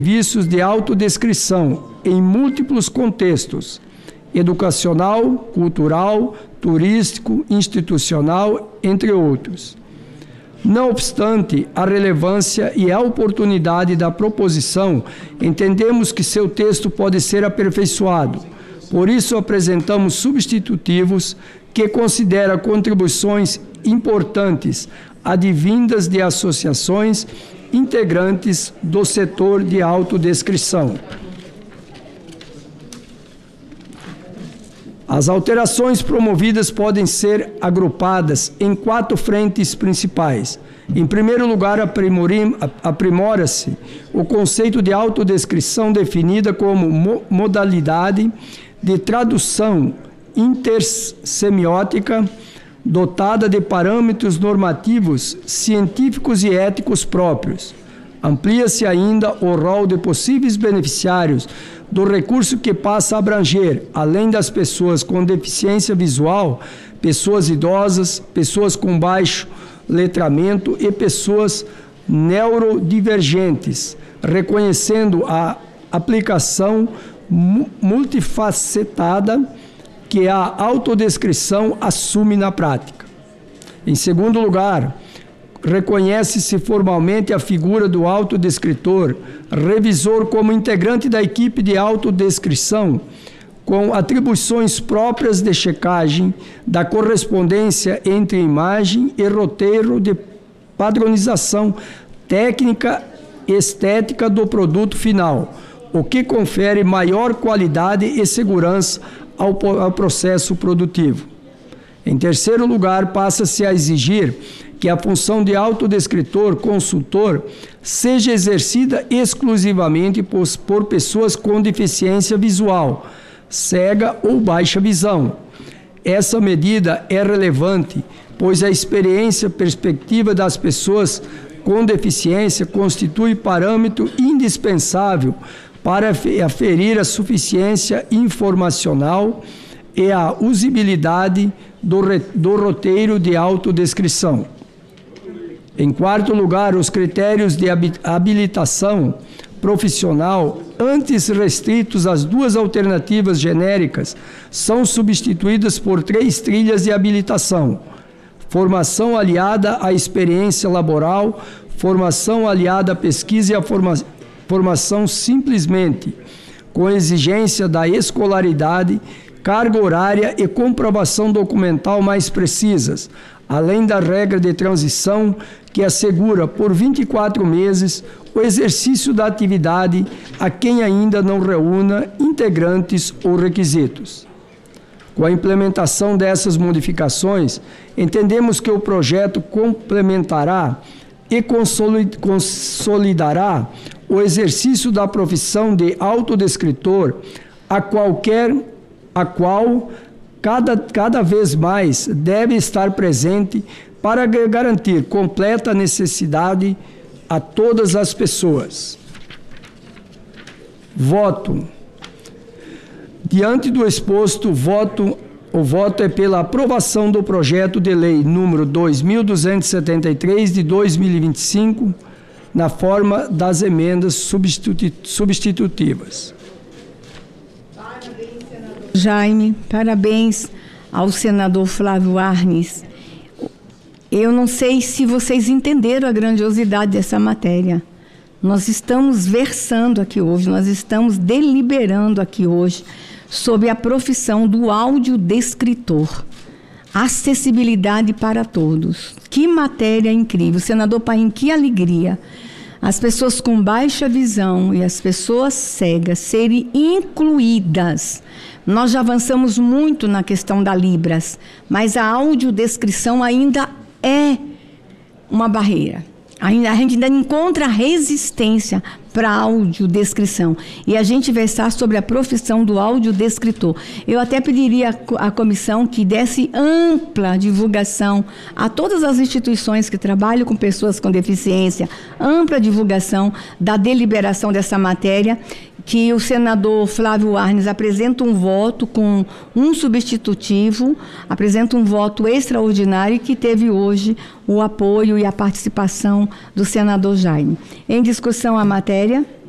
serviços de autodescrição em múltiplos contextos: educacional, cultural, turístico, institucional, entre outros. Não obstante a relevância e a oportunidade da proposição, entendemos que seu texto pode ser aperfeiçoado. Por isso, apresentamos substitutivos que considera contribuições importantes advindas de associações integrantes do setor de autodescrição. As alterações promovidas podem ser agrupadas em 4 frentes principais. Em primeiro lugar, aprimora-se o conceito de autodescrição definida como modalidade de tradução intersemiótica dotada de parâmetros normativos, científicos e éticos próprios. Amplia-se ainda o rol de possíveis beneficiários do recurso, que passa a abranger, além das pessoas com deficiência visual, pessoas idosas, pessoas com baixo letramento e pessoas neurodivergentes, reconhecendo a aplicação multifacetada que a autodescrição assume na prática. Em segundo lugar, reconhece-se formalmente a figura do autodescritor, revisor, como integrante da equipe de autodescrição, com atribuições próprias de checagem da correspondência entre imagem e roteiro, de padronização técnica e estética do produto final, o que confere maior qualidade e segurança ao processo produtivo. Em terceiro lugar, passa-se a exigir que a função de autodescritor consultor seja exercida exclusivamente por pessoas com deficiência visual, cega ou baixa visão. Essa medida é relevante, pois a experiência perspectiva das pessoas com deficiência constitui parâmetro indispensável para aferir a suficiência informacional e a usabilidade do roteiro de autodescrição. Em quarto lugar, os critérios de habilitação profissional, antes restritos às 2 alternativas genéricas, são substituídas por 3 trilhas de habilitação: formação aliada à experiência laboral, formação aliada à pesquisa e à formação simplesmente, com exigência da escolaridade, carga horária e comprovação documental mais precisas, além da regra de transição que assegura por 24 meses o exercício da atividade a quem ainda não reúna integrantes ou requisitos. Com a implementação dessas modificações, entendemos que o projeto complementará e consolidará o exercício da profissão de autodescritor, a qual cada vez mais deve estar presente para garantir completa necessidade a todas as pessoas. Voto. Diante do exposto, o voto é pela aprovação do projeto de lei número 2273 de 2025, na forma das emendas substitutivas. Jaime, parabéns ao senador Flávio Arnes. Eu não sei se vocês entenderam a grandiosidade dessa matéria. Nós estamos versando aqui hoje, nós estamos deliberando aqui hoje sobre a profissão do audiodescritor. Acessibilidade para todos. Que matéria incrível. Senador Paim, que alegria. As pessoas com baixa visão e as pessoas cegas serem incluídas. Nós já avançamos muito na questão da Libras, mas a audiodescrição ainda é uma barreira. A gente ainda encontra resistência para a audiodescrição. E a gente vai estar sobre a profissão do audiodescritor. Eu até pediria à comissão que desse ampla divulgação a todas as instituições que trabalham com pessoas com deficiência, ampla divulgação da deliberação dessa matéria, que o senador Flávio Arnes apresenta um voto com um substitutivo, apresenta um voto extraordinário, que teve hoje o apoio e a participação do senador Jaime. Em discussão a matéria.